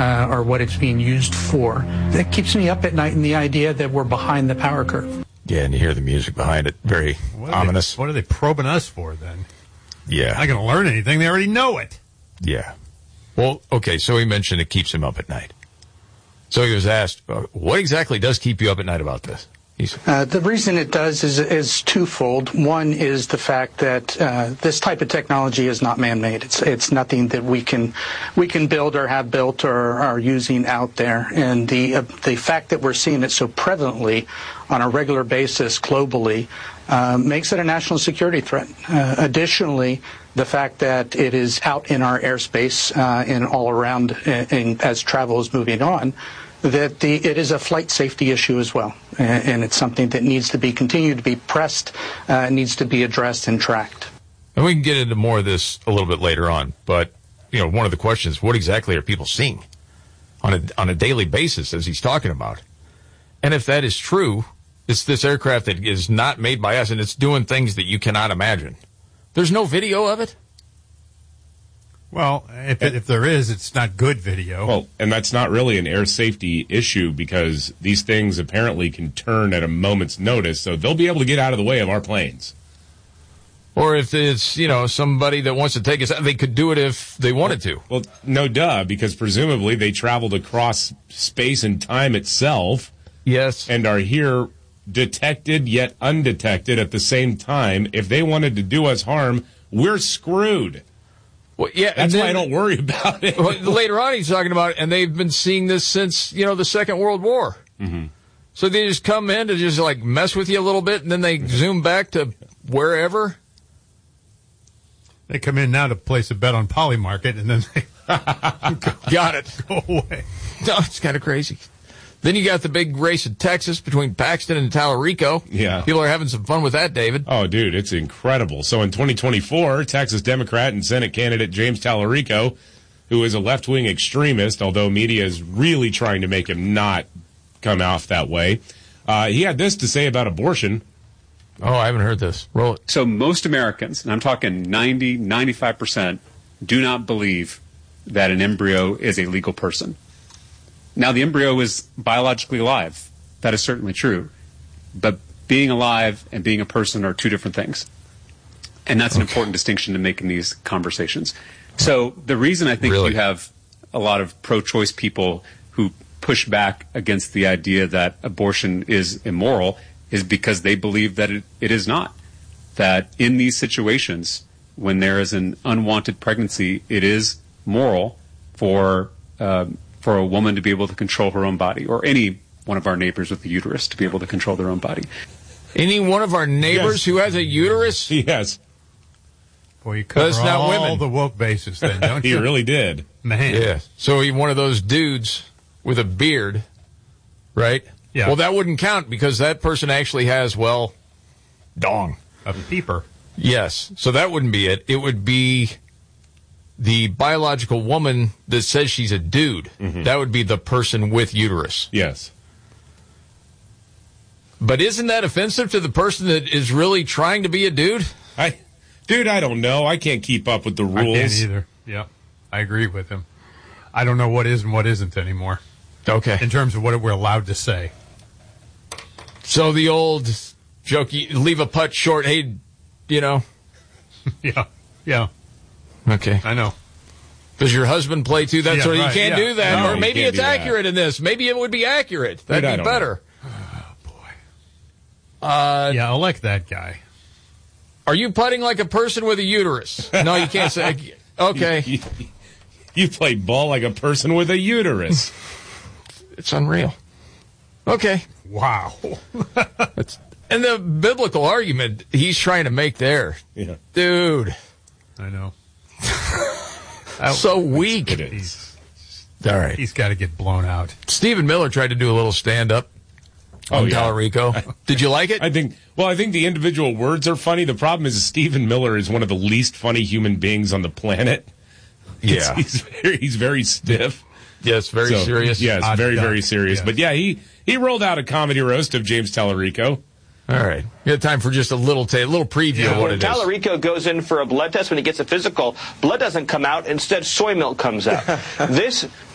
or what it's being used for. That keeps me up at night in the idea that we're behind the power curve. Yeah, and you hear the music behind it. Very ominous. What are they probing us for, then? Yeah. Not going to learn anything. They already know it. Yeah. Well, okay, so he mentioned it keeps him up at night. So he was asked, what exactly does keep you up at night about this? The reason it does is twofold. One is the fact that this type of technology is not man-made. It's nothing that we can build or have built or are using out there. And the fact that we're seeing it so prevalently on a regular basis globally makes it a national security threat. Additionally, the fact that it is out in our airspace and all around, and as travel is moving on, that it is a flight safety issue as well, and it's something that needs to be continued to be pressed, needs to be addressed and tracked. And we can get into more of this a little bit later on, but one of the questions: what exactly are people seeing on a daily basis, as he's talking about? And if that is true, it's this aircraft that is not made by us, and it's doing things that you cannot imagine. There's no video of it. Well, if there is, it's not good video. Well, and that's not really an air safety issue because these things apparently can turn at a moment's notice, so they'll be able to get out of the way of our planes. Or if it's, somebody that wants to take us out, they could do it if they wanted to. Well, no duh, because presumably they traveled across space and time itself. Yes. And are here detected yet undetected at the same time. If they wanted to do us harm, we're screwed. Well, yeah, that's why I don't worry about it. Well, later on, he's talking about, and they've been seeing this since, the Second World War. Mm-hmm. So they just come in to just, mess with you a little bit, and then they zoom back to wherever. They come in now to place a bet on Polymarket, and then they got it. Go away. No, it's kind of crazy. Then you got the big race in Texas between Paxton and Tallarico. Yeah. People are having some fun with that, David. Oh, dude, it's incredible. So in 2024, Texas Democrat and Senate candidate James Tallarico, who is a left-wing extremist, although media is really trying to make him not come off that way, he had this to say about abortion. Oh, I haven't heard this. Roll it. So most Americans, and I'm talking 90, 95%, do not believe that an embryo is a legal person. Now, the embryo is biologically alive. That is certainly true. But being alive and being a person are two different things. And that's an important distinction to make in these conversations. So the reason I think you have a lot of pro-choice people who push back against the idea that abortion is immoral is because they believe that it is not. That in these situations, when there is an unwanted pregnancy, it is moral for a woman to be able to control her own body, or any one of our neighbors with a uterus to be able to control their own body. Any one of our neighbors who has a uterus? Yes. Boy, you cover all the woke bases then, don't you? He really did. Man. Yeah. So he's one of those dudes with a beard, right? Yeah. Well, that wouldn't count because that person actually has, dong. A peeper. Yes. So that wouldn't be it. It would be the biological woman that says she's a dude. Mm-hmm. That would be the person with uterus. Yes. But isn't that offensive to the person that is really trying to be a dude? I don't know. I can't keep up with the rules. I can't either. Yeah, I agree with him. I don't know what is and what isn't anymore. Okay. In terms of what we're allowed to say. So the old joke, you leave a putt short, hey, Yeah. Okay. I know. Does your husband play too? That's right. You can't do that. No, or maybe it's accurate that. in this. Maybe it would be accurate. That'd be better. Oh, boy. Yeah, I like that guy. Are you putting like a person with a uterus? No, you can't say. Okay. You play ball like a person with a uterus. It's unreal. Okay. Wow. And the biblical argument he's trying to make there. Yeah. Dude. I know. So weak. All right. He's got to get blown out. Stephen Miller tried to do a little stand-up on Tallarico. Did you like it? I think the individual words are funny. The problem is Stephen Miller is one of the least funny human beings on the planet. Yeah. He's very stiff. Yes, very serious. Yes, very serious. Yes. But yeah, he rolled out a comedy roast of James Tallarico. All right. We got time for just a little preview of what it is. Tallarico goes in for a blood test when he gets a physical. Blood doesn't come out. Instead, soy milk comes out. This